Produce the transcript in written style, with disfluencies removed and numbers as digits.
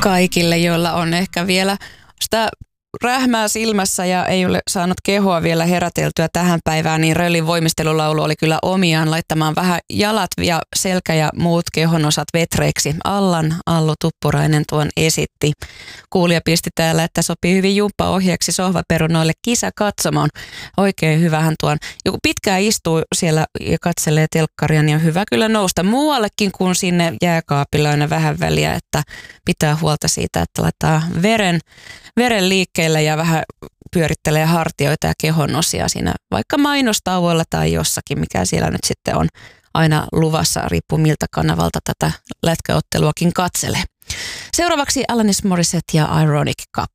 kaikille, joilla on ehkä vielä sitä rähmää silmässä ja ei ole saanut kehoa vielä heräteltyä tähän päivään, niin Röllin voimistelulaulu oli kyllä omiaan laittamaan vähän jalat ja selkä ja muut kehonosat vetreiksi. Allu Tuppurainen tuon esitti. Kuulija pisti täällä, että sopii hyvin jumppaohjeeksi sohvaperunoille kisakatsomoon. Oikein hyvähän tuon. Joku pitkään istuu siellä ja katselee telkkaria, niin on hyvä kyllä nousta muuallekin kuin sinne jääkaapilla aina vähän väliä, että pitää huolta siitä, että laittaa veren liikkeelle ja vähän pyörittelee hartioita ja kehonosia siinä vaikka mainostauoilla tai jossakin, mikä siellä nyt sitten on aina luvassa, riippuu miltä kanavalta tätä lätkäotteluakin katselee. Seuraavaksi Alanis Morissette ja Ironic Couple.